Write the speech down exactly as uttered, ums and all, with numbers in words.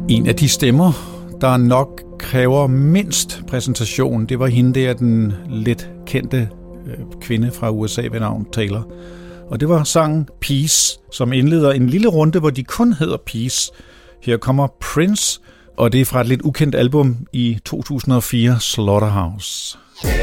En af de stemmer, der nok kræver mindst præsentation, det var hende der, den lidt kendte øh, kvinde fra U S A ved navn Taylor. Og det var sangen Peace, som indleder en lille runde, hvor de kun hedder Peace. Her kommer Prince, og det er fra et lidt ukendt album i to tusind og fire, Slaughterhouse.